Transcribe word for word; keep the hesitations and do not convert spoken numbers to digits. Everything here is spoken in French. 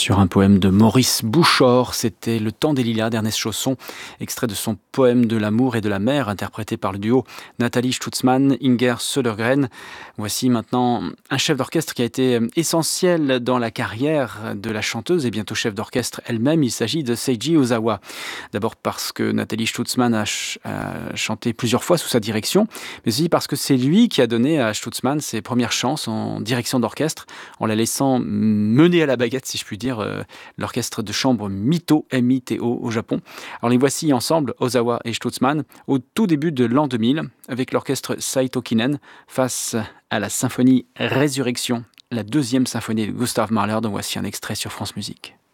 Sur un poème de Maurice Bouchor, c'était Le temps des lilas d'Ernest Chausson, extrait de son poème de l'amour et de la mer, interprété par le duo Nathalie Stutzmann, Inger Södergren. Voici maintenant un chef d'orchestre qui a été essentiel dans la carrière de la chanteuse et bientôt chef d'orchestre elle-même. Il s'agit de Seiji Ozawa. D'abord parce que Nathalie Stutzmann a, ch- a chanté plusieurs fois sous sa direction, mais aussi parce que c'est lui qui a donné à Stutzmann ses premières chances en direction d'orchestre, en la laissant mener à la baguette, si je puis dire, euh, l'orchestre de chambre Mito, M I T O au Japon. Alors les voici ensemble, Ozawa et Stutzmann, au tout début de l'an deux mille, avec l'orchestre Saito Kinen, face à la symphonie Résurrection, la deuxième symphonie de Gustav Mahler, dont voici un extrait sur France Musique.